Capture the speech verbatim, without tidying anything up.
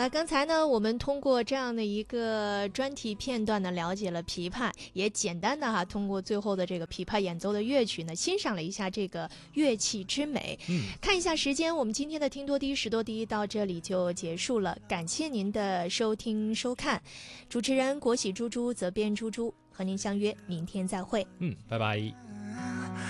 了，刚才呢，我们通过这样的一个专题片段呢，了解了琵琶，也简单的哈，通过最后的这个琵琶演奏的乐曲呢，欣赏了一下这个乐器之美。 嗯， 看一下时间，我们今天的听多低识多低到这里就结束了，感谢您的收听收看。主持人国喜猪猪，责编猪猪，和您相约明天再会。 嗯，拜拜。